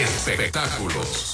Espectáculos.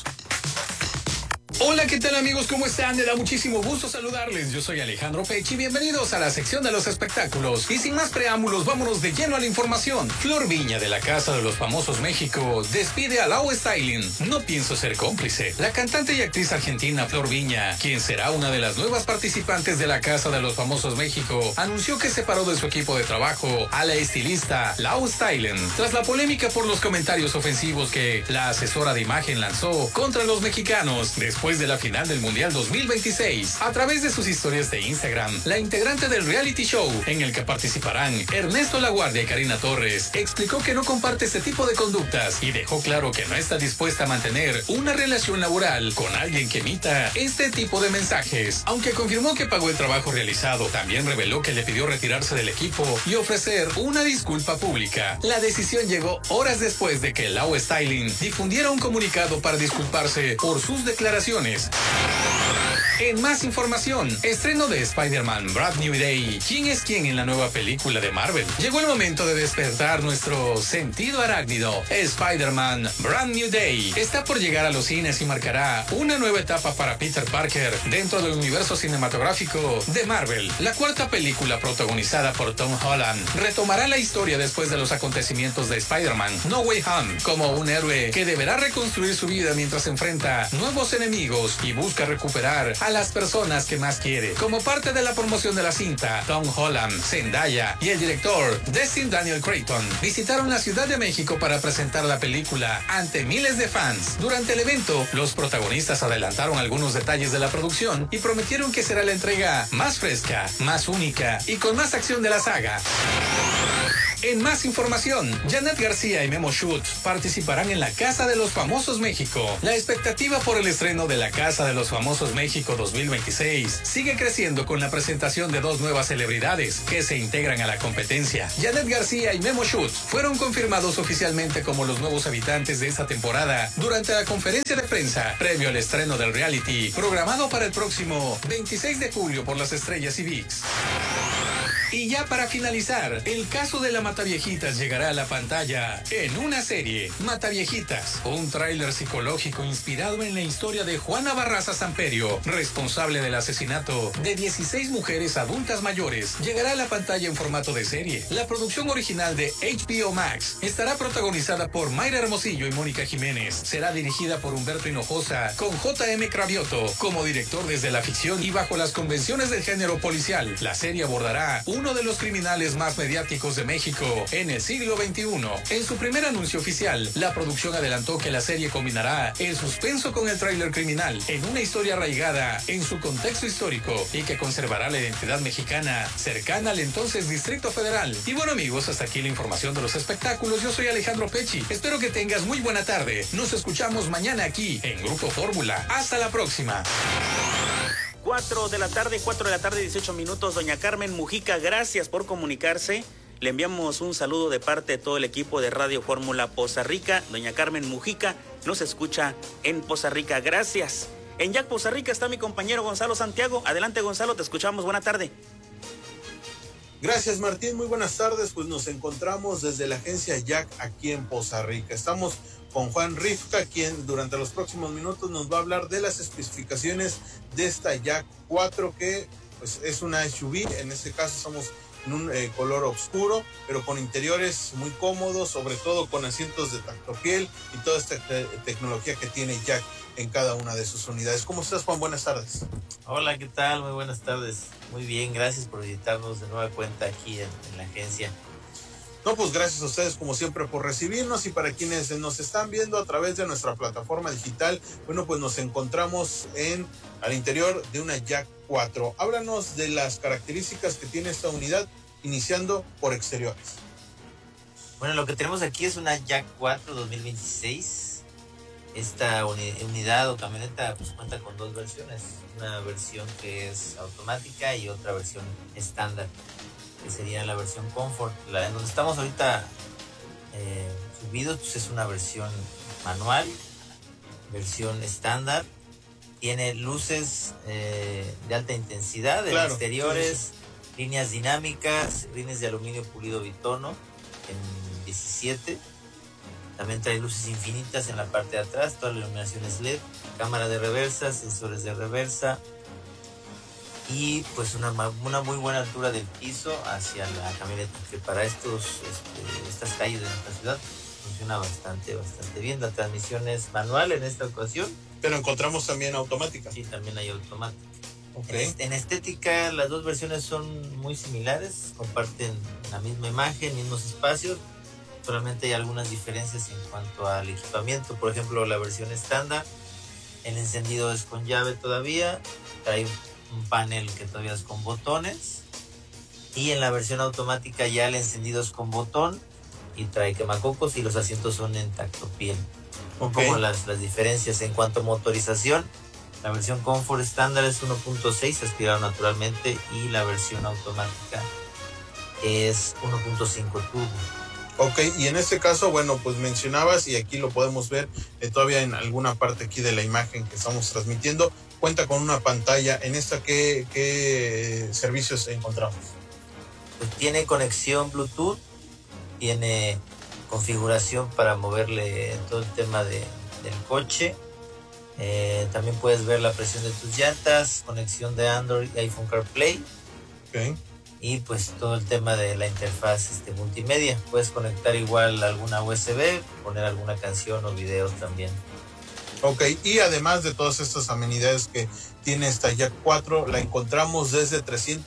Hola, ¿qué tal amigos? ¿Cómo están? Me da muchísimo gusto saludarles. Yo soy Alejandro Pech y bienvenidos a la sección de los espectáculos. Y sin más preámbulos, vámonos de lleno a la información. Flor Viña de la Casa de los Famosos México despide a Lau Styling. No pienso ser cómplice. La cantante y actriz argentina Flor Viña, quien será una de las nuevas participantes de la Casa de los Famosos México, anunció que separó de su equipo de trabajo a la estilista Lau Styling tras la polémica por los comentarios ofensivos que la asesora de imagen lanzó contra los mexicanos después de la final del Mundial 2026. A través de sus historias de Instagram, la integrante del reality show en el que participarán Ernesto Laguardia y Karina Torres explicó que no comparte este tipo de conductas y dejó claro que no está dispuesta a mantener una relación laboral con alguien que emita este tipo de mensajes. Aunque confirmó que pagó el trabajo realizado, también reveló que le pidió retirarse del equipo y ofrecer una disculpa pública. La decisión llegó horas después de que Lau Styling difundiera un comunicado para disculparse por sus declaraciones. En más información, estreno de Spider-Man Brand New Day. ¿Quién es quién en la nueva película de Marvel? Llegó el momento de despertar nuestro sentido arácnido. Spider-Man Brand New Day está por llegar a los cines y marcará una nueva etapa para Peter Parker dentro del universo cinematográfico de Marvel. La cuarta película, protagonizada por Tom Holland, retomará la historia después de los acontecimientos de Spider-Man No Way Home, como un héroe que deberá reconstruir su vida mientras enfrenta nuevos enemigos y busca recuperar a las personas que más quiere. Como parte de la promoción de la cinta, Tom Holland, Zendaya y el director Destin Daniel Cretton visitaron la Ciudad de México para presentar la película ante miles de fans. Durante el evento, los protagonistas adelantaron algunos detalles de la producción y prometieron que será la entrega más fresca, más única y con más acción de la saga. En más información, Janet García y Memo Schutz participarán en la Casa de los Famosos México. La expectativa por el estreno de la Casa de los Famosos México 2026 sigue creciendo con la presentación de dos nuevas celebridades que se integran a la competencia. Janet García y Memo Schutz fueron confirmados oficialmente como los nuevos habitantes de esta temporada durante la conferencia de prensa previo al estreno del reality, programado para el próximo 26 de julio por las Estrellas y ViX. Y ya para finalizar, el caso de la Mataviejitas llegará a la pantalla en una serie. Mataviejitas, un tráiler psicológico inspirado en la historia de Juana Barraza Samperio, responsable del asesinato de 16 mujeres adultas mayores, llegará a la pantalla en formato de serie. La producción original de HBO Max estará protagonizada por Mayra Hermosillo y Mónica Jiménez. Será dirigida por Humberto Hinojosa, con J.M. Cravioto como director desde la ficción y bajo las convenciones del género policial. La serie abordará uno de los criminales más mediáticos de México en el siglo XXI. En su primer anuncio oficial, la producción adelantó que la serie combinará el suspenso con el tráiler criminal en una historia arraigada en su contexto histórico y que conservará la identidad mexicana cercana al entonces Distrito Federal. Y bueno amigos, hasta aquí la información de los espectáculos. Yo soy Alejandro Pecci. Espero que tengas muy buena tarde. Nos escuchamos mañana aquí en Grupo Fórmula. Hasta la próxima. 4 de la tarde, 18 minutos. Doña Carmen Mujica, gracias por comunicarse. Le enviamos un saludo de parte de todo el equipo de Radio Fórmula Poza Rica. Doña Carmen Mujica nos escucha en Poza Rica. Gracias. En Jack Poza Rica está mi compañero Gonzalo Santiago. Adelante, Gonzalo, te escuchamos. Buena tarde. Gracias, Martín. Muy buenas tardes. Pues nos encontramos desde la agencia Jack aquí en Poza Rica. Estamos con Juan Rifka, quien durante los próximos minutos nos va a hablar de las especificaciones de esta Jack 4, que pues es una SUV. En este caso estamos en un color oscuro, pero con interiores muy cómodos, sobre todo con asientos de tactopiel y toda esta tecnología que tiene Jack en cada una de sus unidades. ¿Cómo estás, Juan? Buenas tardes. Hola, ¿qué tal? Muy buenas tardes. Muy bien, gracias por visitarnos de nueva cuenta aquí en la agencia. No, pues gracias a ustedes como siempre por recibirnos, y para quienes nos están viendo a través de nuestra plataforma digital, bueno, pues nos encontramos al interior de una Jack 4. Háblanos de las características que tiene esta unidad, iniciando por exteriores. Bueno, lo que tenemos aquí es una Jack 4 2026. Esta unidad o camioneta pues cuenta con dos versiones, una versión que es automática y otra versión estándar, que sería la versión Comfort. En donde estamos ahorita subidos pues es una versión manual, versión estándar. Tiene luces de alta intensidad en exteriores, sí. Líneas dinámicas, rines de aluminio pulido bitono en 17. También trae luces infinitas en la parte de atrás, toda la iluminación es LED, cámara de reversa, sensores de reversa y pues una muy buena altura del piso hacia la camioneta, que para estas calles de nuestra ciudad funciona bastante bien. La transmisión es manual en esta ocasión. Pero encontramos también automática. Sí, también hay automática. Okay. En estética las dos versiones son muy similares, comparten la misma imagen, mismos espacios. Solamente hay algunas diferencias en cuanto al equipamiento. Por ejemplo, la versión estándar, el encendido es con llave todavía, trae un panel que todavía es con botones, y en la versión automática ya el encendido es con botón y trae quemacocos y los asientos son en tacto piel. Como las diferencias en cuanto a motorización, la versión Comfort estándar es 1.6 aspirado naturalmente y la versión automática es 1.5 turbo. Ok, y en este caso, bueno, pues mencionabas, y aquí lo podemos ver todavía en alguna parte aquí de la imagen que estamos transmitiendo, cuenta con una pantalla. ¿En esta qué servicios encontramos? Pues tiene conexión Bluetooth, tiene configuración para moverle todo el tema del coche. También puedes ver la presión de tus llantas, conexión de Android y iPhone CarPlay. Okay. Y pues todo el tema de la interfaz multimedia. Puedes conectar igual alguna USB, poner alguna canción o videos también. Ok, y además de todas estas amenidades que tiene esta Jack 4, la encontramos desde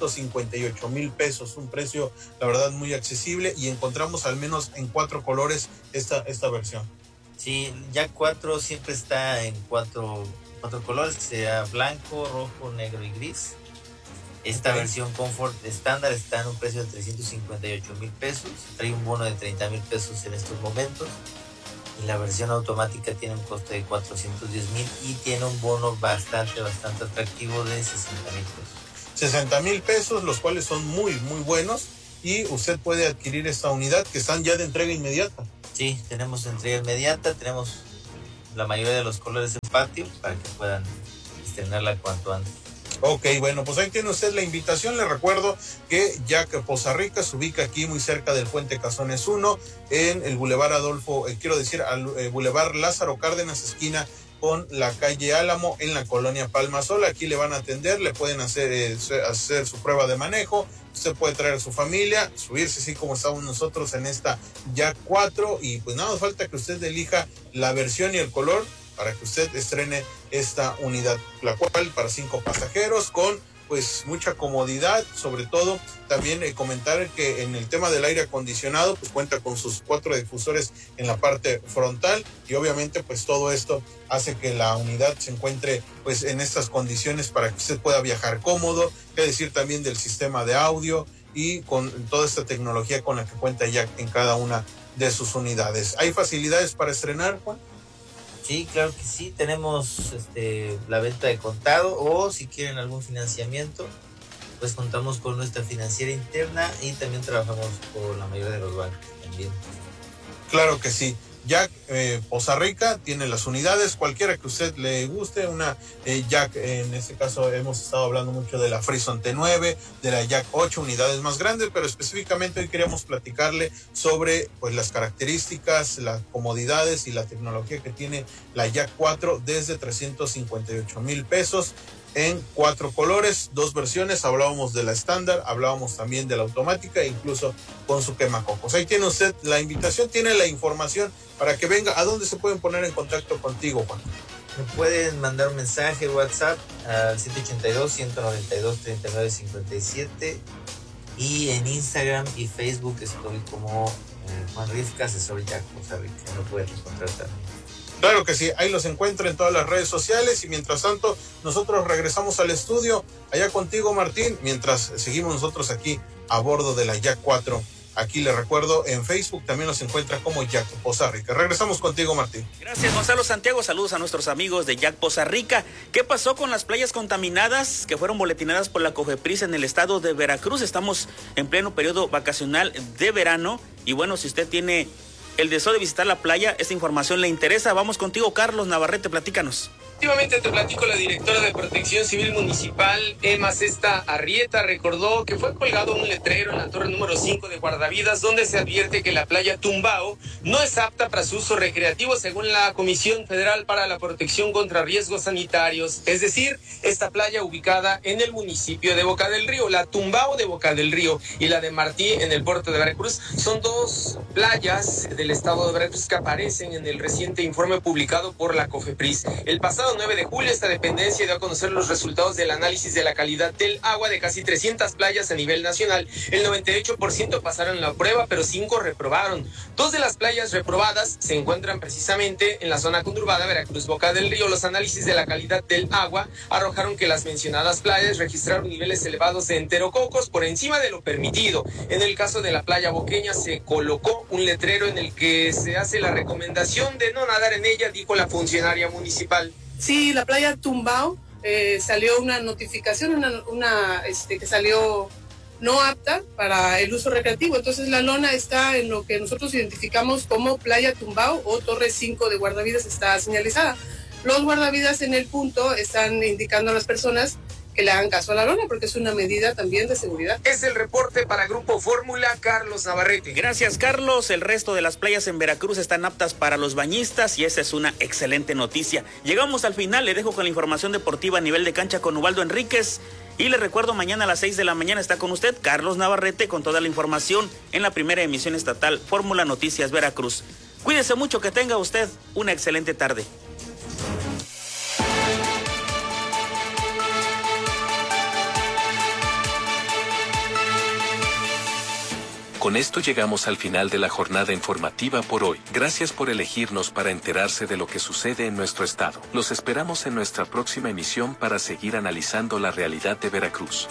358,000 pesos, un precio la verdad muy accesible, y encontramos al menos en 4 colores esta versión. Sí, Jack 4 siempre está en cuatro colores, que sea blanco, rojo, negro y gris. Esta versión Comfort estándar está en un precio de 358,000 pesos, trae un bono de 30,000 pesos en estos momentos, y la versión automática tiene un costo de 410,000 y tiene un bono bastante atractivo de 60,000 pesos. 60,000 pesos, los cuales son muy buenos, y usted puede adquirir esta unidad que están ya de entrega inmediata. Sí, tenemos entrega inmediata, tenemos la mayoría de los colores en patio para que puedan estrenarla cuanto antes. Ok, bueno, pues ahí tiene usted la invitación. Le recuerdo que Jack Poza Rica se ubica aquí muy cerca del Puente Cazones 1, en el Boulevard Boulevard Lázaro Cárdenas, esquina con la calle Álamo, en la colonia Palma Sola. Aquí le van a atender, le pueden hacer su prueba de manejo. Usted puede traer a su familia, subirse así como estamos nosotros en esta Jack 4, y pues nada más falta que usted elija la versión y el color para que usted estrene esta unidad, la cual para 5 pasajeros con pues mucha comodidad. Sobre todo también comentar que en el tema del aire acondicionado pues cuenta con sus 4 difusores en la parte frontal, y obviamente pues todo esto hace que la unidad se encuentre pues en estas condiciones para que usted pueda viajar cómodo. Qué decir también del sistema de audio y con toda esta tecnología con la que cuenta Jack en cada una de sus unidades. ¿Hay facilidades para estrenar, Juan? Sí, claro que sí, tenemos la venta de contado, o si quieren algún financiamiento, pues contamos con nuestra financiera interna y también trabajamos con la mayoría de los bancos también. Claro que sí. Jack Poza Rica tiene las unidades, cualquiera que usted le guste, una Jack, en este caso hemos estado hablando mucho de la Frison T9, de la Jack 8, unidades más grandes, pero específicamente hoy queríamos platicarle sobre pues las características, las comodidades y la tecnología que tiene la Jack 4 desde 358,000 pesos. En 4 colores, 2 versiones. Hablábamos de la estándar, hablábamos también de la automática, incluso con su quemacocos. Ahí tiene usted la invitación, tiene la información para que venga. ¿A dónde se pueden poner en contacto contigo, Juan? Me pueden mandar un mensaje WhatsApp al 782-192-3957, y en Instagram y Facebook estoy como Juan Rifka, asesor Jack Poza Rica. Me pueden encontrar también. Claro que sí, ahí los encuentra en todas las redes sociales, y mientras tanto nosotros regresamos al estudio, allá contigo, Martín, mientras seguimos nosotros aquí a bordo de la Jack 4. Aquí les recuerdo, en Facebook también los encuentra como Jack Poza Rica. Regresamos contigo, Martín. Gracias, Gonzalo Santiago. Saludos a nuestros amigos de Jack Poza Rica. ¿Qué pasó con las playas contaminadas que fueron boletinadas por la COFEPRIS en el estado de Veracruz? Estamos en pleno periodo vacacional de verano, y bueno, si usted tiene el deseo de visitar la playa. Esta información le interesa. Vamos contigo, Carlos Navarrete, platícanos. Efectivamente, te platico, la directora de Protección Civil Municipal, Emma Cesta Arrieta, recordó que fue colgado un letrero en la torre número 5 de guardavidas donde se advierte que la playa Tumbao no es apta para su uso recreativo según la Comisión Federal para la Protección contra Riesgos Sanitarios. Es decir, esta playa ubicada en el municipio de Boca del Río, la Tumbao de Boca del Río y la de Martí en el puerto de Veracruz, son dos playas del estado de Veracruz que aparecen en el reciente informe publicado por la COFEPRIS. El pasado 9 de julio, esta dependencia dio a conocer los resultados del análisis de la calidad del agua de casi 300 playas a nivel nacional. El 98% pasaron la prueba, pero 5 reprobaron. 2 de las playas reprobadas se encuentran precisamente en la zona conurbada Veracruz-Boca del Río. Los análisis de la calidad del agua arrojaron que las mencionadas playas registraron niveles elevados de enterococos por encima de lo permitido. En el caso de la playa boqueña se colocó un letrero en el que se hace la recomendación de no nadar en ella, dijo la funcionaria municipal. Sí, la playa Tumbao salió una notificación, que salió no apta para el uso recreativo. Entonces la lona está en lo que nosotros identificamos como playa Tumbao o torre 5 de guardavidas, está señalizada. Los guardavidas en el punto están indicando a las personas que le hagan caso a la lona, porque es una medida también de seguridad. Es el reporte para Grupo Fórmula, Carlos Navarrete. Gracias, Carlos. El resto de las playas en Veracruz están aptas para los bañistas y esa es una excelente noticia. Llegamos al final, le dejo con la información deportiva a nivel de cancha con Ubaldo Enríquez. Y le recuerdo, mañana a las 6 de la mañana está con usted Carlos Navarrete con toda la información en la primera emisión estatal Fórmula Noticias Veracruz. Cuídese mucho, que tenga usted una excelente tarde. Con esto llegamos al final de la jornada informativa por hoy. Gracias por elegirnos para enterarse de lo que sucede en nuestro estado. Los esperamos en nuestra próxima emisión para seguir analizando la realidad de Veracruz.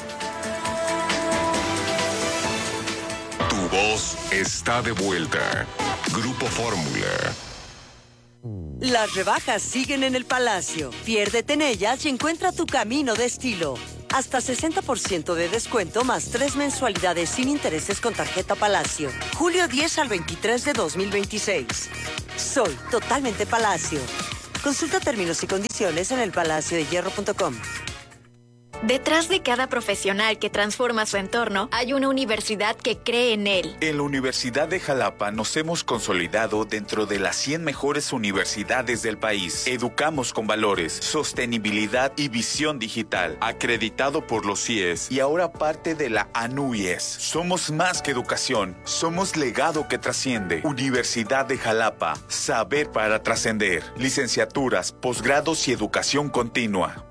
Tu voz está de vuelta. Grupo Fórmula. Las rebajas siguen en el Palacio. Piérdete en ellas y encuentra tu camino de estilo. Hasta 60% de descuento más 3 mensualidades sin intereses con tarjeta Palacio. Julio 10 al 23 de 2026. Soy totalmente Palacio. Consulta términos y condiciones en elpalaciodehierro.com. Detrás de cada profesional que transforma su entorno, hay una universidad que cree en él. En la Universidad de Jalapa nos hemos consolidado dentro de las 100 mejores universidades del país. Educamos con valores, sostenibilidad y visión digital. Acreditado por los CIES y ahora parte de la ANUIES. Somos más que educación, somos legado que trasciende. Universidad de Jalapa, saber para trascender. Licenciaturas, posgrados y educación continua.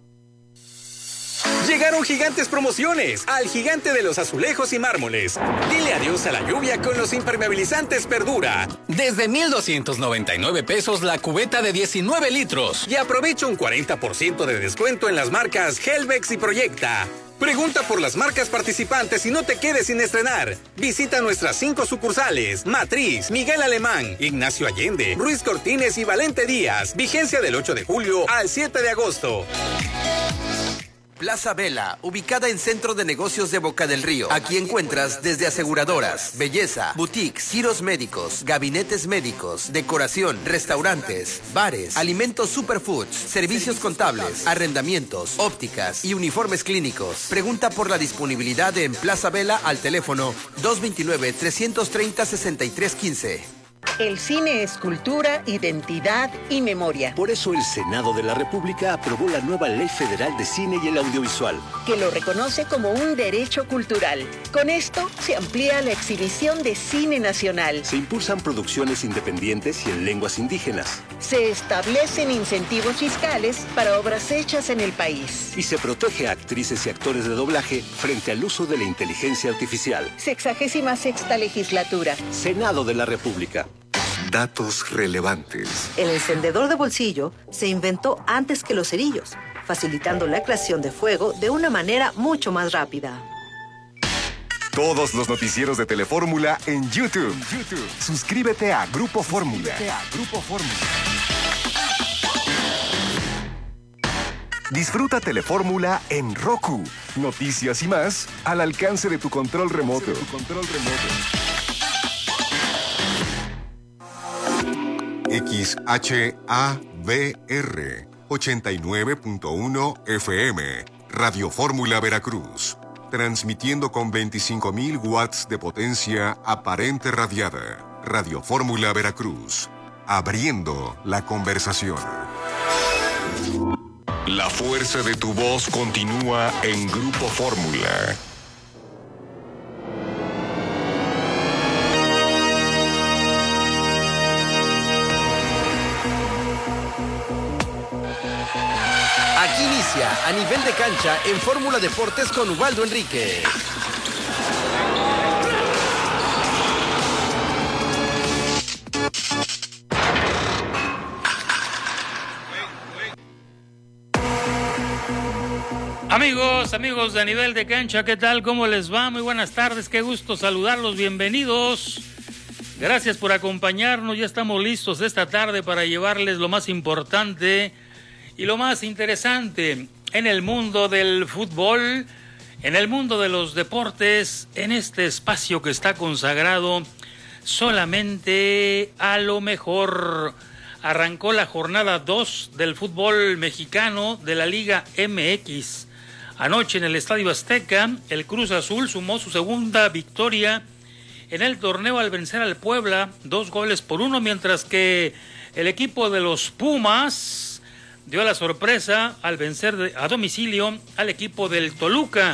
Llegaron gigantes promociones al gigante de los azulejos y mármoles. Dile adiós a la lluvia con los impermeabilizantes Perdura. Desde 1,299 pesos la cubeta de 19 litros. Y aprovecha un 40% de descuento en las marcas Helvex y Proyecta. Pregunta por las marcas participantes y no te quedes sin estrenar. Visita nuestras 5 sucursales: Matriz, Miguel Alemán, Ignacio Allende, Ruiz Cortines y Valente Díaz. Vigencia del 8 de julio al 7 de agosto. Plaza Vela, ubicada en Centro de Negocios de Boca del Río. Aquí encuentras desde aseguradoras, belleza, boutiques, giros médicos, gabinetes médicos, decoración, restaurantes, bares, alimentos superfoods, servicios contables, arrendamientos, ópticas y uniformes clínicos. Pregunta por la disponibilidad en Plaza Vela al teléfono 229-330-6315. El cine es cultura, identidad y memoria. Por eso el Senado de la República aprobó la nueva Ley Federal de Cine y el Audiovisual, que lo reconoce como un derecho cultural. Con esto se amplía la exhibición de cine nacional. Se impulsan producciones independientes y en lenguas indígenas. Se establecen incentivos fiscales para obras hechas en el país. Y se protege a actrices y actores de doblaje frente al uso de la inteligencia artificial. 66ª legislatura. Senado de la República. Datos relevantes. El encendedor de bolsillo se inventó antes que los cerillos, facilitando la creación de fuego de una manera mucho más rápida. Todos los noticieros de Telefórmula en YouTube. Suscríbete a Grupo Fórmula. Disfruta Telefórmula en Roku. Noticias y más al alcance de tu control remoto. XHABR 89.1 FM, Radio Fórmula Veracruz, transmitiendo con 25.000 watts de potencia aparente radiada. Radio Fórmula Veracruz, abriendo la conversación. La fuerza de tu voz continúa en Grupo Fórmula. Aquí inicia A Nivel de Cancha en Fórmula Deportes con Ubaldo Enrique. Amigos de A Nivel de Cancha, ¿qué tal? ¿Cómo les va? Muy buenas tardes, qué gusto saludarlos, bienvenidos. Gracias por acompañarnos, ya estamos listos esta tarde para llevarles lo más importante y lo más interesante en el mundo del fútbol, en el mundo de los deportes, en este espacio que está consagrado solamente a lo mejor. Arrancó la jornada 2 del fútbol mexicano de la Liga MX. Anoche en el Estadio Azteca, el Cruz Azul sumó su segunda victoria en el torneo al vencer al Puebla 2-1, mientras que el equipo de los Pumas dio la sorpresa al vencer a domicilio al equipo del Toluca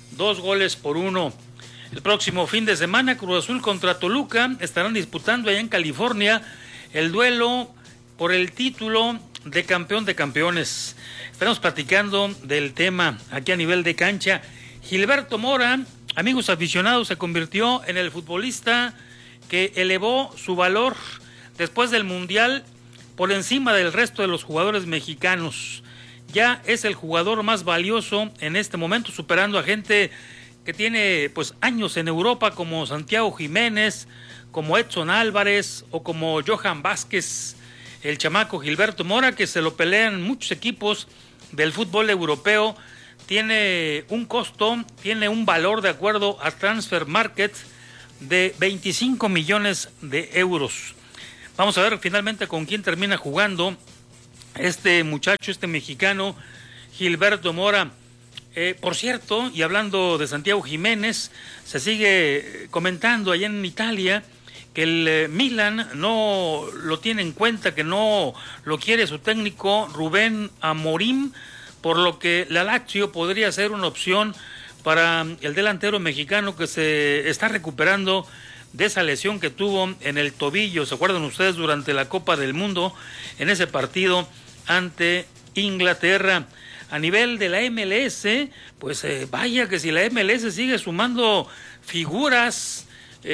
2-1. El próximo fin de semana, Cruz Azul contra Toluca estarán disputando allá en California el duelo por el título de campeón de campeones. Estamos platicando del tema aquí a Nivel de Cancha. Gilberto Mora, amigos aficionados, se convirtió en el futbolista que elevó su valor después del Mundial por encima del resto de los jugadores mexicanos. Ya es el jugador más valioso en este momento, superando a gente que tiene pues años en Europa, como Santiago Jiménez, como Edson Álvarez o como Johan Vázquez. El chamaco Gilberto Mora, que se lo pelean muchos equipos del fútbol europeo, tiene un costo, tiene un valor de acuerdo a Transfer Market de 25 millones de euros. Vamos a ver finalmente con quién termina jugando este muchacho, este mexicano, Gilberto Mora. Por cierto, y hablando de Santiago Jiménez, se sigue comentando allá en Italia que el Milan no lo tiene en cuenta, que no lo quiere su técnico Rubén Amorim, por lo que la Lazio podría ser una opción para el delantero mexicano que se está recuperando de esa lesión que tuvo en el tobillo. ¿Se acuerdan ustedes durante la Copa del Mundo en ese partido ante Inglaterra? A nivel de la MLS, pues vaya que si la MLS sigue sumando figuras,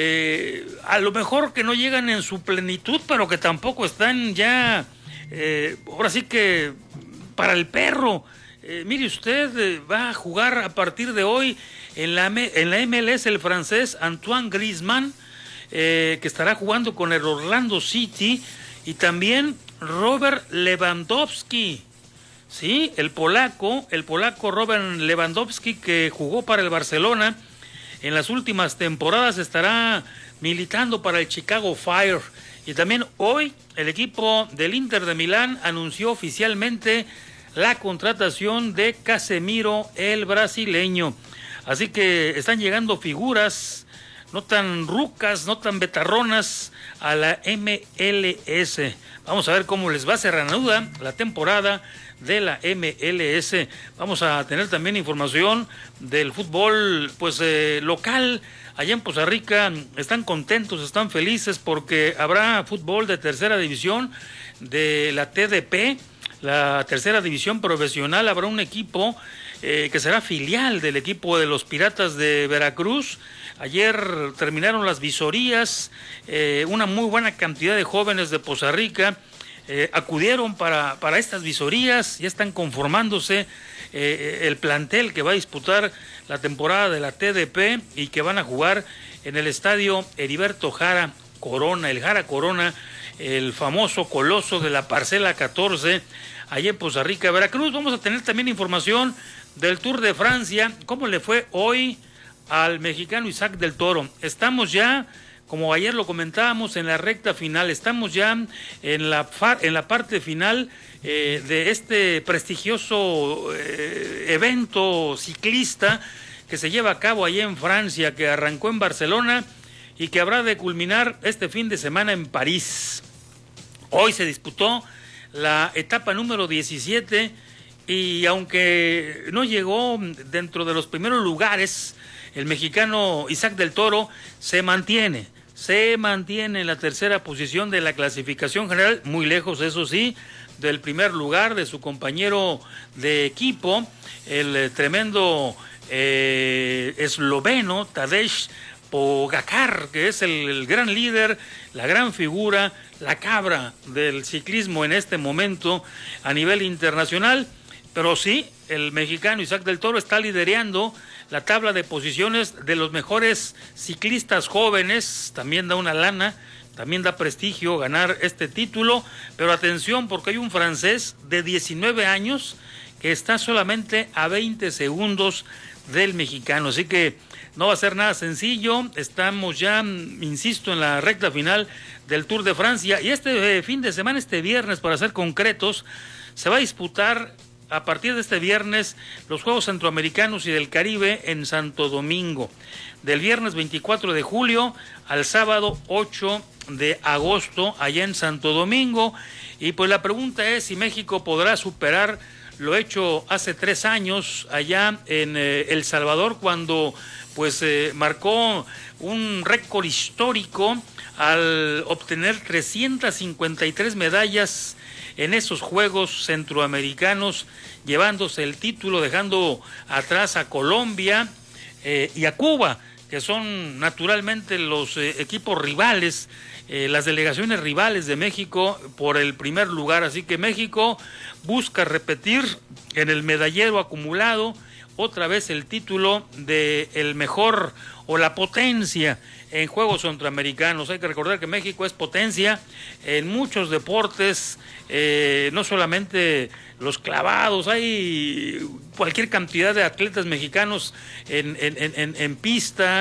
a lo mejor que no llegan en su plenitud, pero que tampoco están ya, ahora sí que para el perro. Mire usted, va a jugar a partir de hoy en la MLS el francés Antoine Griezmann, que estará jugando con el Orlando City, y también Robert Lewandowski. Sí, el polaco Robert Lewandowski, que jugó para el Barcelona en las últimas temporadas, estará militando para el Chicago Fire. Y también hoy el equipo del Inter de Milán anunció oficialmente la contratación de Casemiro, el brasileño. Así que están llegando figuras no tan rucas, no tan betarronas a la MLS. Vamos a ver cómo les va a ser reanuda la temporada de la MLS. Vamos a tener también información del fútbol pues local. Allá en Poza Rica están contentos, están felices porque habrá fútbol de tercera división de la TDP, la tercera división profesional. Habrá un equipo que será filial del equipo de los Piratas de Veracruz. Ayer terminaron las visorías, una muy buena cantidad de jóvenes de Poza Rica acudieron para estas visorías. Ya están conformándose el plantel que va a disputar la temporada de la TDP y que van a jugar en el estadio Heriberto Jara Corona, el Jara Corona, el famoso coloso de la parcela 14, allá en Poza Rica, Veracruz. Vamos a tener también información del Tour de Francia, cómo le fue hoy al mexicano Isaac del Toro. Estamos ya como ayer lo comentábamos, en la recta final. Estamos ya en la parte final de este prestigioso evento ciclista que se lleva a cabo allá en Francia, que arrancó en Barcelona y que habrá de culminar este fin de semana en París. Hoy se disputó la etapa número 17 y aunque no llegó dentro de los primeros lugares, el mexicano Isaac del Toro se mantiene en la tercera posición de la clasificación general, muy lejos, eso sí, del primer lugar de su compañero de equipo, el tremendo esloveno Tadej Pogačar, que es el gran líder, la gran figura, la cabra del ciclismo en este momento a nivel internacional. Pero sí, el mexicano Isaac del Toro está liderando la tabla de posiciones de los mejores ciclistas jóvenes. También da una lana, también da prestigio ganar este título, pero atención, porque hay un francés de 19 años que está solamente a 20 segundos del mexicano, así que no va a ser nada sencillo. Estamos ya, insisto, en la recta final del Tour de Francia, y este fin de semana, este viernes para ser concretos, se va a disputar a partir de este viernes los Juegos Centroamericanos y del Caribe en Santo Domingo, del viernes 24 de julio al sábado 8 de agosto allá en Santo Domingo. Y pues la pregunta es si México podrá superar lo hecho hace 3 años allá en El Salvador, cuando pues marcó un récord histórico al obtener 353 medallas en esos Juegos Centroamericanos, llevándose el título, dejando atrás a Colombia y a Cuba, que son naturalmente los equipos rivales, las delegaciones rivales de México por el primer lugar. Así que México busca repetir en el medallero acumulado otra vez el título de el mejor o la potencia en Juegos Centroamericanos. Hay que recordar que México es potencia en muchos deportes, no solamente los clavados, hay cualquier cantidad de atletas mexicanos en pista,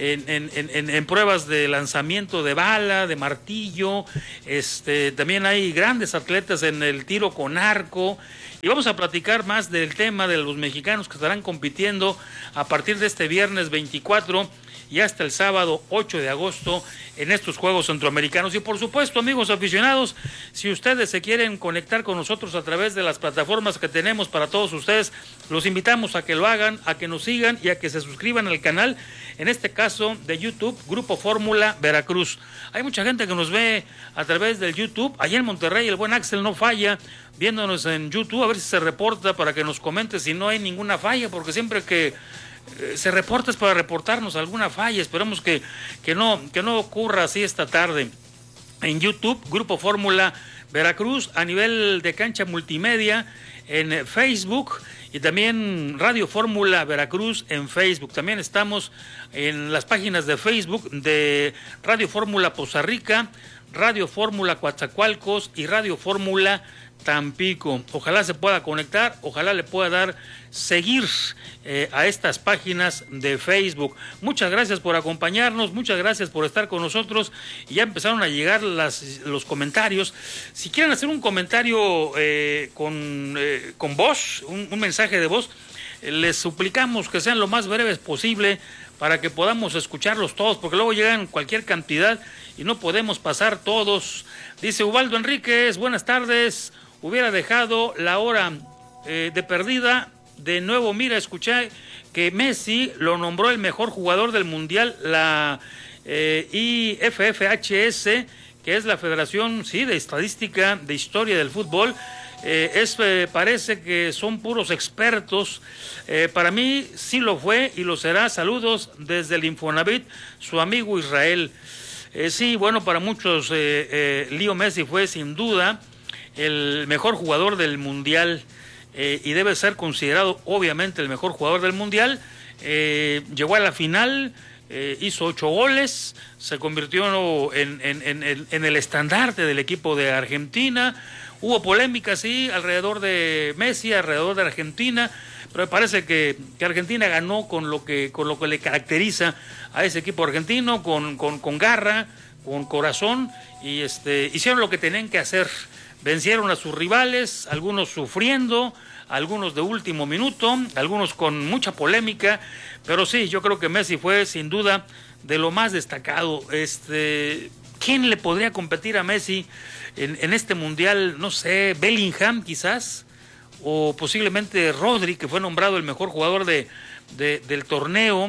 en pruebas de lanzamiento de bala, de martillo, también hay grandes atletas en el tiro con arco. Y vamos a platicar más del tema de los mexicanos que estarán compitiendo a partir de este viernes 24 y hasta el sábado 8 de agosto en estos Juegos Centroamericanos. Y por supuesto, amigos aficionados, si ustedes se quieren conectar con nosotros a través de las plataformas que tenemos para todos ustedes, los invitamos a que lo hagan, a que nos sigan y a que se suscriban al canal, en este caso de YouTube, Grupo Fórmula Veracruz. Hay mucha gente que nos ve a través del YouTube. Allá en Monterrey el buen Axel no falla viéndonos en YouTube, a ver si se reporta para que nos comente si no hay ninguna falla, porque siempre que se reporta es para reportarnos alguna falla. Esperemos que no ocurra así esta tarde. En YouTube, Grupo Fórmula Veracruz, a nivel de cancha multimedia, en Facebook, y también Radio Fórmula Veracruz en Facebook. También estamos en las páginas de Facebook de Radio Fórmula Poza Rica, Radio Fórmula Coatzacoalcos y Radio Fórmula Tampico. Ojalá se pueda conectar, ojalá le pueda dar seguir a estas páginas de Facebook. Muchas gracias por acompañarnos, muchas gracias por estar con nosotros. Y ya empezaron a llegar los comentarios. Si quieren hacer un comentario con voz, un mensaje de voz, les suplicamos que sean lo más breves posible para que podamos escucharlos todos, porque luego llegan cualquier cantidad y no podemos pasar todos. Dice Ubaldo Enríquez, buenas tardes. Hubiera dejado la hora de perdida. De nuevo, mira, escuché que Messi lo nombró el mejor jugador del Mundial, la IFFHS, que es la Federación, sí, de Estadística de Historia del Fútbol. Parece que son puros expertos. Para mí sí lo fue y lo será. Saludos desde el Infonavit, su amigo Israel. Sí, bueno, para muchos Leo Messi fue sin duda el mejor jugador del Mundial y debe ser considerado obviamente el mejor jugador del Mundial. Llegó a la final hizo 8 goles, se convirtió en el estandarte del equipo de Argentina. Hubo polémica, sí, alrededor de Messi, alrededor de Argentina, pero me parece que Argentina ganó con lo que le caracteriza a ese equipo argentino, con garra, con corazón, y hicieron lo que tenían que hacer. Vencieron a sus rivales, algunos sufriendo, algunos de último minuto, algunos con mucha polémica, pero sí, yo creo que Messi fue sin duda de lo más destacado. ¿Quién le podría competir a Messi en este mundial? No sé, Bellingham quizás, o posiblemente Rodri, que fue nombrado el mejor jugador del torneo.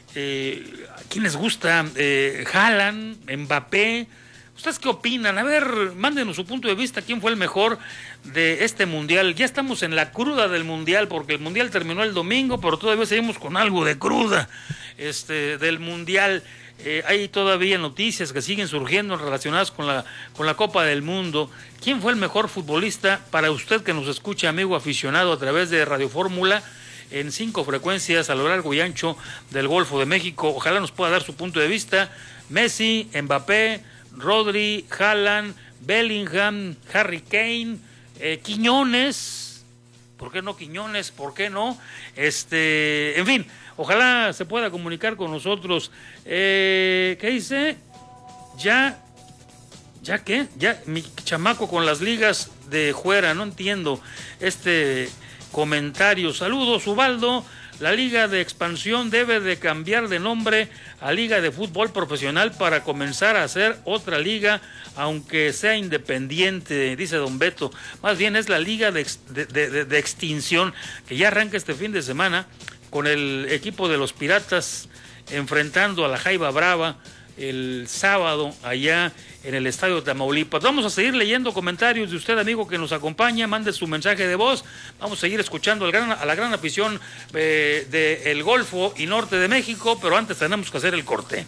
¿A quién les gusta? Haaland, Mbappé. ¿Ustedes qué opinan? A ver, mándenos su punto de vista. ¿Quién fue el mejor de este mundial? Ya estamos en la cruda del mundial, porque el mundial terminó el domingo, pero todavía seguimos con algo de cruda del mundial. Hay todavía noticias que siguen surgiendo relacionadas con la Copa del Mundo. ¿Quién fue el mejor futbolista para usted que nos escucha, amigo aficionado, a través de Radio Fórmula en 5 frecuencias a lo largo y ancho del Golfo de México? Ojalá nos pueda dar su punto de vista. Messi, Mbappé, Rodri, Haaland, Bellingham, Harry Kane, Quiñones. ¿Por qué no Quiñones? ¿Por qué no? En fin, ojalá se pueda comunicar con nosotros. ¿Qué dice? ¿Ya qué? Ya mi chamaco con las ligas de fuera, no entiendo este comentario. Saludos, Ubaldo. La Liga de Expansión debe de cambiar de nombre a Liga de Fútbol Profesional para comenzar a hacer otra liga, aunque sea independiente, dice don Beto. Más bien es la Liga de Extinción, que ya arranca este fin de semana con el equipo de los Piratas enfrentando a la Jaiba Brava el sábado allá en el Estadio Tamaulipas. Vamos a seguir leyendo comentarios de usted, amigo, que nos acompaña. Mande su mensaje de voz. Vamos a seguir escuchando a la gran afición del Golfo y Norte de México, pero antes tenemos que hacer el corte.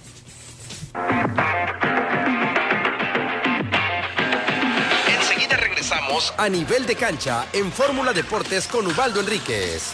Enseguida regresamos a Nivel de Cancha en Fórmula Deportes con Ubaldo Enríquez.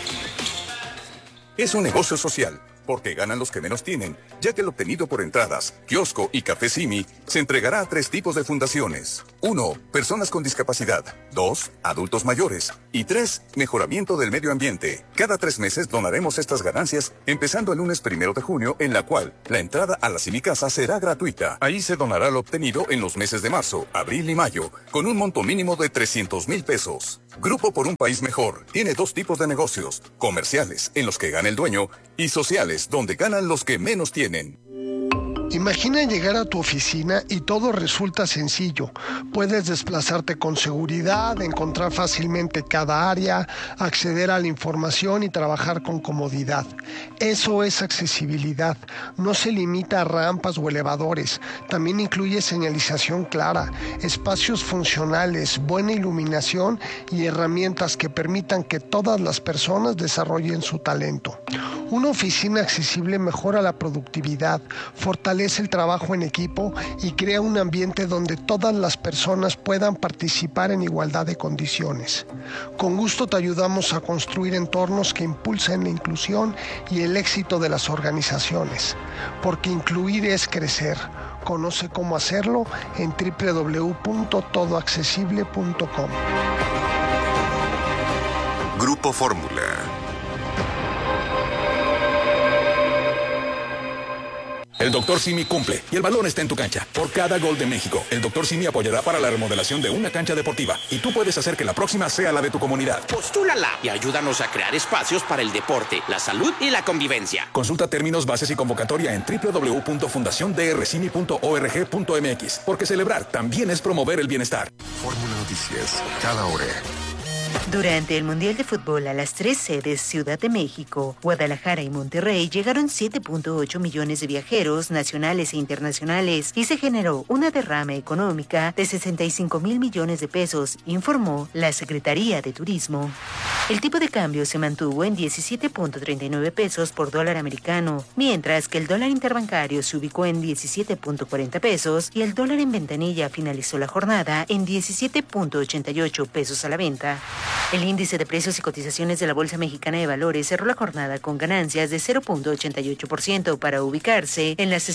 Es un negocio social, porque ganan los que menos tienen, ya que el obtenido por entradas, kiosco y café Simi se entregará a 3 tipos de fundaciones. 1. Personas con discapacidad. 2. Adultos mayores. Y 3. Mejoramiento del medio ambiente. Cada 3 meses donaremos estas ganancias, empezando el lunes 1 de junio, en la cual la entrada a la Simi Casa será gratuita. Ahí se donará lo obtenido en los meses de marzo, abril y mayo, con un monto mínimo de 300,000 pesos. Grupo por un País Mejor tiene 2 tipos de negocios: comerciales, en los que gana el dueño, y sociales, donde ganan los que menos tienen. Imagina llegar a tu oficina y todo resulta sencillo. Puedes desplazarte con seguridad, encontrar fácilmente cada área, acceder a la información y trabajar con comodidad. Eso es accesibilidad. No se limita a rampas o elevadores. También incluye señalización clara, espacios funcionales, buena iluminación y herramientas que permitan que todas las personas desarrollen su talento. Una oficina accesible mejora la productividad, fortalece el trabajo en equipo y crea un ambiente donde todas las personas puedan participar en igualdad de condiciones. Con gusto te ayudamos a construir entornos que impulsen la inclusión y el éxito de las organizaciones, porque incluir es crecer. Conoce cómo hacerlo en www.todoaccesible.com. Grupo Fórmula. El Dr. Simi cumple y el balón está en tu cancha. Por cada gol de México, el Dr. Simi apoyará para la remodelación de una cancha deportiva y tú puedes hacer que la próxima sea la de tu comunidad. Postúlala y ayúdanos a crear espacios para el deporte, la salud y la convivencia. Consulta términos, bases y convocatoria en www.fundaciondrcimi.org.mx, porque celebrar también es promover el bienestar. Fórmula Noticias, cada hora. Durante el Mundial de Fútbol a las 3 sedes, Ciudad de México, Guadalajara y Monterrey, llegaron 7.8 millones de viajeros nacionales e internacionales y se generó una derrama económica de 65,000 millones de pesos, informó la Secretaría de Turismo. El tipo de cambio se mantuvo en 17.39 pesos por dólar americano, mientras que el dólar interbancario se ubicó en 17.40 pesos y el dólar en ventanilla finalizó la jornada en 17.88 pesos a la venta. El índice de precios y cotizaciones de la Bolsa Mexicana de Valores cerró la jornada con ganancias de 0.88% para ubicarse en las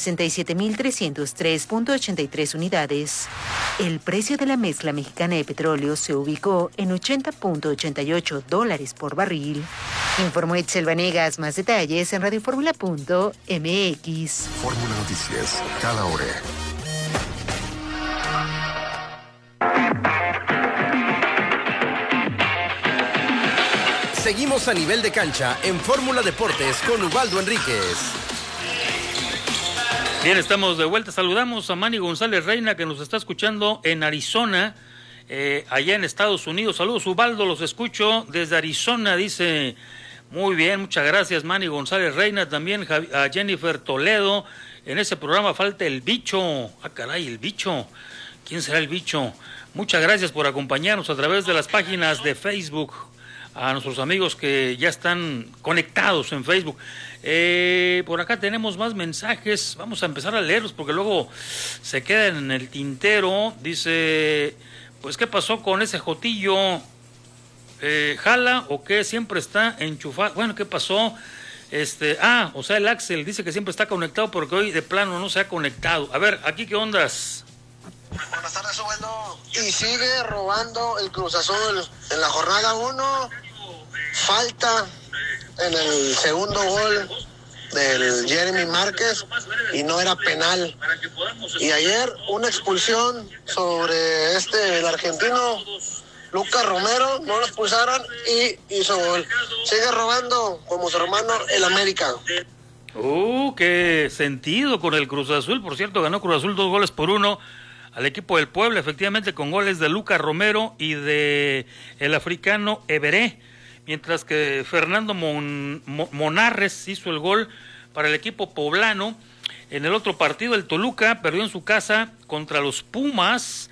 67.303.83 unidades. El precio de la mezcla mexicana de petróleo se ubicó en $80.88 por barril. Informó Itzel Vanegas. Más detalles en radioformula.mx. Fórmula Noticias, cada hora. Seguimos a nivel de cancha en Fórmula Deportes con Ubaldo Enríquez. Bien, estamos de vuelta. Saludamos a Manny González Reina, que nos está escuchando en Arizona, allá en Estados Unidos. Saludos, Ubaldo, los escucho desde Arizona, dice. Muy bien, muchas gracias, Manny González Reina. También a Jennifer Toledo. En ese programa falta el bicho. Ah, caray, el bicho. ¿Quién será el bicho? Muchas gracias por acompañarnos a través de las páginas de Facebook. A nuestros amigos que ya están conectados en Facebook. Por acá tenemos más mensajes. Vamos a empezar a leerlos porque luego se quedan en el tintero. Dice, pues, ¿qué pasó con ese Jotillo? ¿Jala o qué? Siempre está enchufado. Bueno, ¿qué pasó? O sea, el Axel dice que siempre está conectado porque hoy de plano no se ha conectado. A ver, ¿aquí qué ondas? Buenas tardes, Ubaldo. Y sigue robando el Cruz Azul en la jornada 1. Falta en el segundo gol del Jeremy Márquez y no era penal. Y ayer una expulsión sobre el argentino Lucas Romero, no lo expulsaron y hizo gol. Sigue robando como su hermano el América. Qué sentido con el Cruz Azul. Por cierto, ganó Cruz Azul 2-1 al equipo del Puebla, efectivamente con goles de Lucas Romero y de el africano Everé, mientras que Fernando Monarres hizo el gol para el equipo poblano. En el otro partido, el Toluca perdió en su casa contra los Pumas,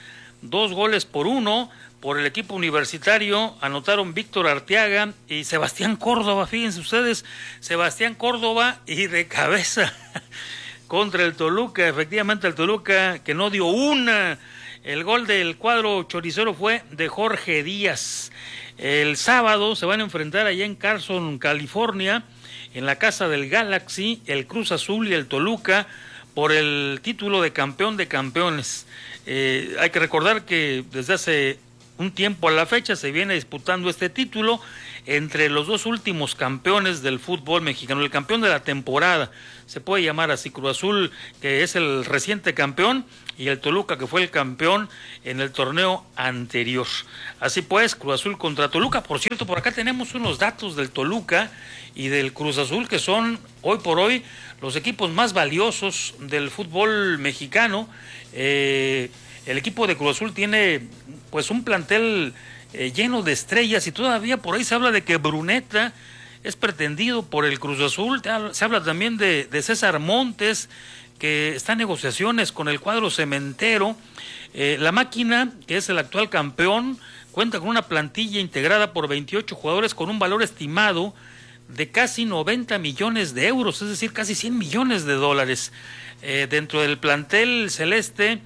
2-1. Por el equipo universitario anotaron Víctor Arteaga y Sebastián Córdoba. Fíjense ustedes, Sebastián Córdoba y de cabeza contra el Toluca. Efectivamente, el Toluca que no dio una. El gol del cuadro choricero fue de Jorge Díaz. El sábado se van a enfrentar allá en Carson, California, en la casa del Galaxy, el Cruz Azul y el Toluca, por el título de campeón de campeones. Hay que recordar que desde hace un tiempo a la fecha se viene disputando este título entre los dos últimos campeones del fútbol mexicano. El campeón de la temporada, se puede llamar así, Cruz Azul, que es el reciente campeón, y el Toluca, que fue el campeón en el torneo anterior. Así pues, Cruz Azul contra Toluca. Por cierto, por acá tenemos unos datos del Toluca y del Cruz Azul, que son hoy por hoy los equipos más valiosos del fútbol mexicano. El equipo de Cruz Azul tiene pues un plantel lleno de estrellas, y todavía por ahí se habla de que Bruneta es pretendido por el Cruz Azul. Se habla también de César Montes, que está en negociaciones con el cuadro cementero. La Máquina, que es el actual campeón, cuenta con una plantilla integrada por 28 jugadores con un valor estimado de casi 90 millones de euros, es decir, casi 100 millones de dólares. Dentro del plantel celeste,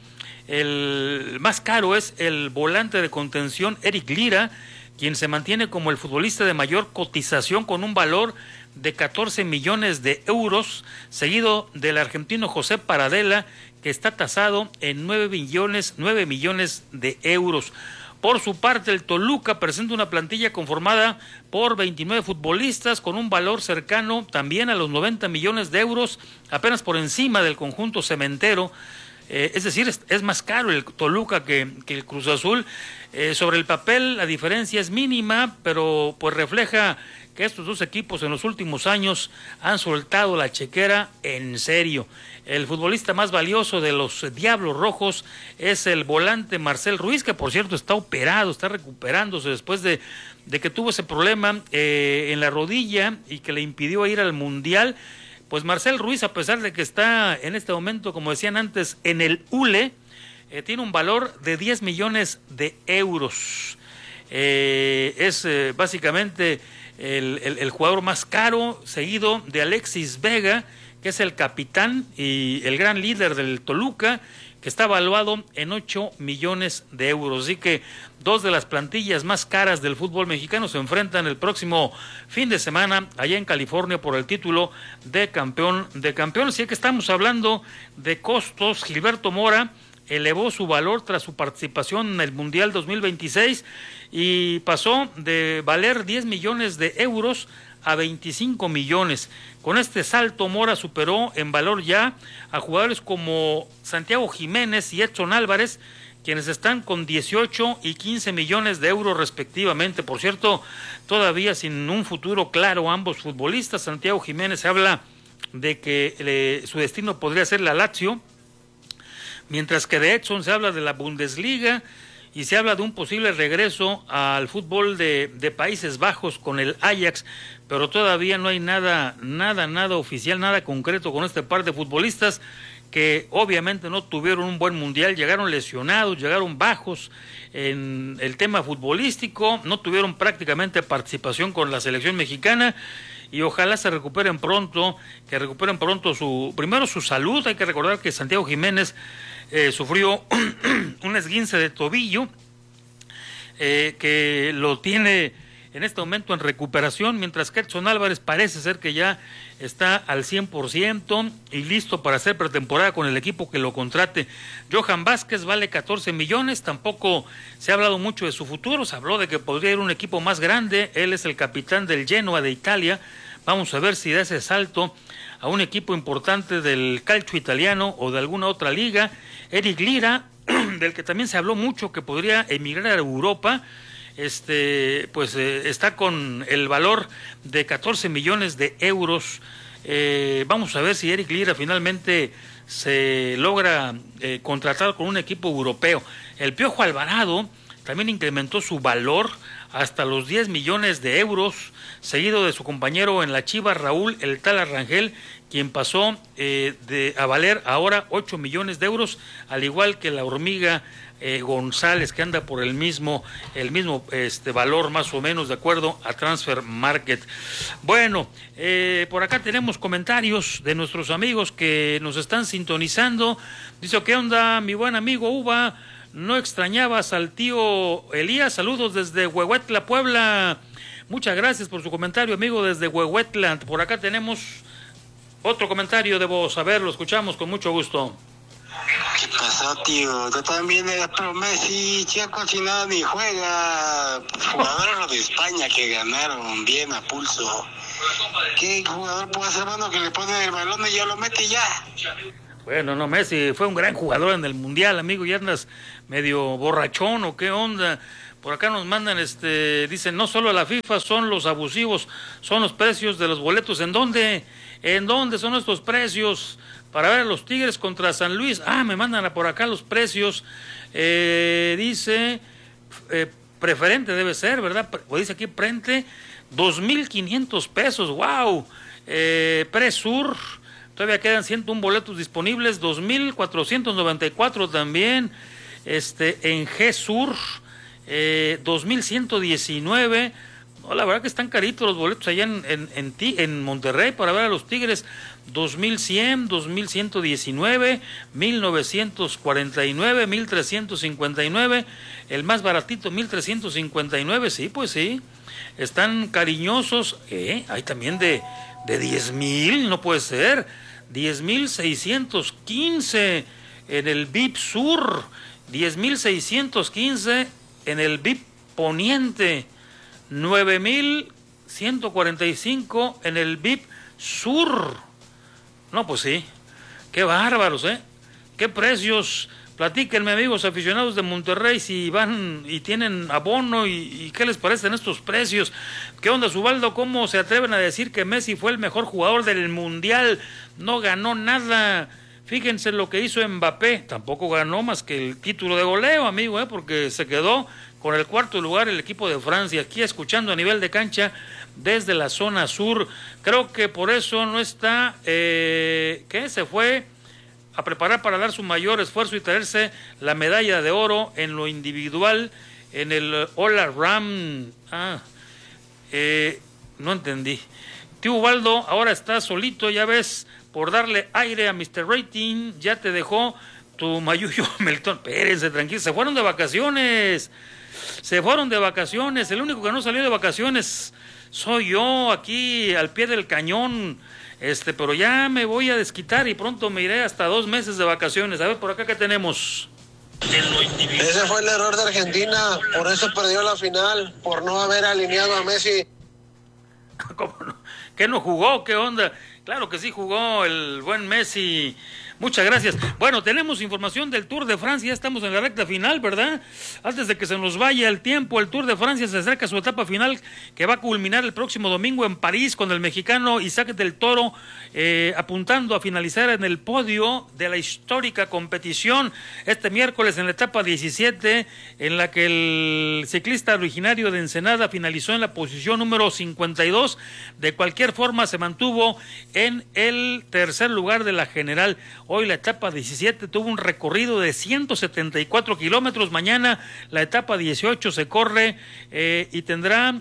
el más caro es el volante de contención Eric Lira, quien se mantiene como el futbolista de mayor cotización con un valor de 14 millones de euros, seguido del argentino José Paradela, que está tasado en 9 millones de euros. Por su parte, el Toluca presenta una plantilla conformada por 29 futbolistas con un valor cercano también a los 90 millones de euros, apenas por encima del conjunto cementero. Es decir, es más caro el Toluca que el Cruz Azul. Sobre el papel la diferencia es mínima, pero pues refleja que estos dos equipos en los últimos años han soltado la chequera en serio. El futbolista más valioso de los Diablos Rojos es el volante Marcel Ruiz, que por cierto está operado, está recuperándose después de que tuvo ese problema en la rodilla y que le impidió ir al Mundial. Pues Marcel Ruiz, a pesar de que está en este momento, como decían antes, en el ULE, tiene un valor de 10 millones de euros. Es básicamente el jugador más caro, seguido de Alexis Vega, que es el capitán y el gran líder del Toluca, que está valuado en 8 millones de euros. Así que dos de las plantillas más caras del fútbol mexicano se enfrentan el próximo fin de semana allá en California por el título de campeón de campeones. Así que estamos hablando de costos. Gilberto Mora elevó su valor tras su participación en el Mundial 2026 y pasó de valer 10 millones de euros a 25 millones. Con este salto, Mora superó en valor ya a jugadores como Santiago Jiménez y Edson Álvarez, quienes están con 18 y 15 millones de euros respectivamente. Por cierto, todavía sin un futuro claro ambos futbolistas. Santiago Jiménez habla de que su destino podría ser la Lazio, mientras que de Edson se habla de la Bundesliga y se habla de un posible regreso al fútbol de Países Bajos con el Ajax, pero todavía no hay nada oficial, nada concreto con este par de futbolistas que obviamente no tuvieron un buen mundial, llegaron lesionados, llegaron bajos en el tema futbolístico, no tuvieron prácticamente participación con la selección mexicana y ojalá se recuperen pronto, primero su salud. Hay que recordar que Santiago Jiménez sufrió un esguince de tobillo que lo tiene en este momento en recuperación, mientras que Edson Álvarez parece ser que ya está al 100% y listo para hacer pretemporada con el equipo que lo contrate. Johan Vázquez vale 14 millones, tampoco se ha hablado mucho de su futuro, se habló de que podría ir un equipo más grande, él es el capitán del Genoa de Italia, vamos a ver si da ese salto a un equipo importante del calcio italiano o de alguna otra liga. Eric Lira, del que también se habló mucho que podría emigrar a Europa, está con el valor de 14 millones de euros. Vamos a ver si Eric Lira finalmente se logra contratar con un equipo europeo. El Piojo Alvarado también incrementó su valor hasta los 10 millones de euros, seguido de su compañero en la Chivas, Raúl El Tala Rangel, quien pasó a valer ahora 8 millones de euros, al igual que la Hormiga González, que anda por el mismo valor más o menos, de acuerdo a Transfer Market. Bueno, por acá tenemos comentarios de nuestros amigos que nos están sintonizando. Dice, ¿qué onda, mi buen amigo Uva? ¿No extrañabas al tío Elías? Saludos desde Huehuetla, Puebla. Muchas gracias por su comentario, amigo, desde Huehuetla. Por acá tenemos otro comentario de voz. A ver, lo escuchamos con mucho gusto. ¿Qué pasó, tío? Tú también eres pro Messi, chico, si nada ni juega. Jugadores de España que ganaron bien a pulso. ¿Qué jugador puede hacer, mano, que le pone el balón y ya lo mete ya? Bueno, no, Messi fue un gran jugador en el Mundial, amigo, y andas medio borrachón o qué onda. Por acá nos mandan, dicen, no solo la FIFA son los abusivos, son los precios de los boletos. ¿En dónde son estos precios para ver a los Tigres contra San Luis? Me mandan por acá los precios. Dice, preferente debe ser, ¿verdad? O dice aquí, frente, 2,500 pesos, wow. Presur, todavía quedan 101 boletos disponibles, 2,494 también. En G-Sur, 2,119. No, la verdad que están caritos los boletos allá en Monterrey para ver a los Tigres. 2,100, 2,119, 1,949, 1,359. El más baratito, 1,359. Sí, pues sí. Están cariñosos. Hay también de 10,000, no puede ser. 10,615 en el VIP Sur. 10,615 en el VIP Poniente. 9,145 en el VIP Sur. No, pues sí, qué bárbaros, qué precios. Platíquenme, amigos aficionados de Monterrey, si van y tienen abono y qué les parecen estos precios. ¿Qué onda, Ubaldo? ¿Cómo se atreven a decir que Messi fue el mejor jugador del Mundial? No ganó nada. Fíjense lo que hizo Mbappé, tampoco ganó más que el título de goleo, amigo, porque se quedó con el cuarto lugar el equipo de Francia. Aquí escuchando a nivel de cancha desde la zona sur. Creo que por eso no está, se fue a preparar para dar su mayor esfuerzo y traerse la medalla de oro en lo individual, en el All Around. No entendí. Tío Ubaldo, ahora está solito, ya ves, por darle aire a Mr. Rating, ya te dejó tu Mayuyo Melitón. Espérense, tranquilos, se fueron de vacaciones. El único que no salió de vacaciones soy yo, aquí al pie del cañón. Pero ya me voy a desquitar y pronto me iré hasta 2 meses de vacaciones. A ver, por acá, ¿qué tenemos? Ese fue el error de Argentina, por eso perdió la final, por no haber alineado a Messi. ¿Cómo no? ¿Qué no jugó? ¿Qué onda? Claro que sí jugó el buen Messi. Muchas gracias. Bueno, tenemos información del Tour de Francia, ya estamos en la recta final, ¿verdad? Antes de que se nos vaya el tiempo, el Tour de Francia se acerca a su etapa final, que va a culminar el próximo domingo en París, con el mexicano Isaac del Toro apuntando a finalizar en el podio de la histórica competición este miércoles en la etapa 17, en la que el ciclista originario de Ensenada finalizó en la posición número 52. De cualquier forma, se mantuvo en el tercer lugar de la general. Hoy la etapa 17 tuvo un recorrido de 174 kilómetros. Mañana la etapa 18 se corre y tendrá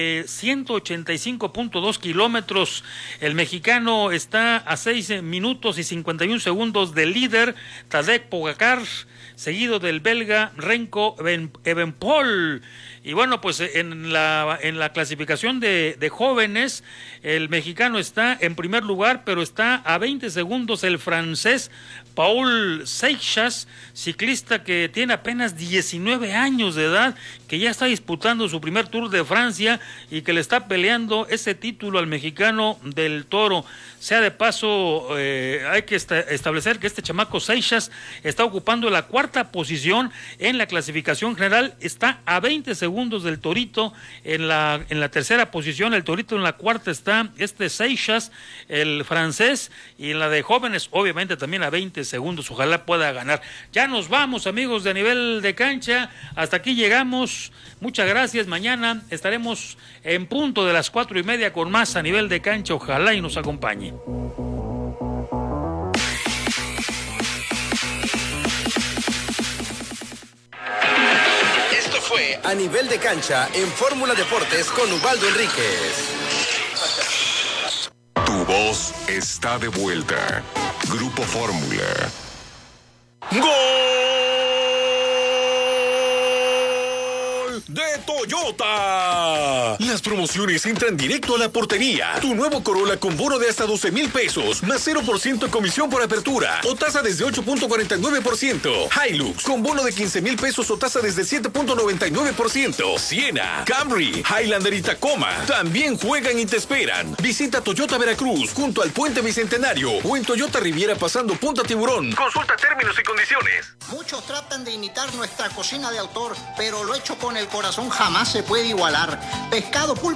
185.2 kilómetros. El mexicano está a 6 minutos y 51 segundos del líder, Tadej Pogacar, seguido del belga Remco Evenepoel. Y bueno, pues en la clasificación de jóvenes, el mexicano está en primer lugar, pero está a 20 segundos el francés Paul Seixas, ciclista que tiene apenas 19 años de edad, que ya está disputando su primer Tour de Francia y que le está peleando ese título al mexicano del Toro. Sea de paso, hay que establecer que este chamaco Seixas está ocupando la 4ª posición en la clasificación general, está a 20 segundos del Torito en la 3ª posición. El Torito en la 4ª está Seixas, el francés, y en la de jóvenes obviamente también a 20 segundos. Ojalá pueda ganar. Ya nos vamos, amigos de Nivel de Cancha, hasta aquí llegamos. Muchas gracias. Mañana estaremos en punto de las 4:30 con más A Nivel de Cancha. Ojalá y nos acompañe. Esto fue A Nivel de Cancha en Fórmula Deportes con Ubaldo Enríquez. Tu voz está de vuelta. Grupo Fórmula. ¡Gol de Toyota! Las promociones entran directo a la portería. Tu nuevo Corolla con bono de hasta 12,000 pesos, más 0% comisión por apertura o tasa desde 8.49%. Hilux con bono de 15,000 pesos o tasa desde 7.99%. Siena, Camry, Highlander y Tacoma también juegan y te esperan. Visita Toyota Veracruz junto al Puente Bicentenario o en Toyota Riviera pasando Punta Tiburón. Consulta términos y condiciones. Muchos tratan de imitar nuestra cocina de autor, pero lo hecho con el corazón jamás se puede igualar. Pescado, pulpo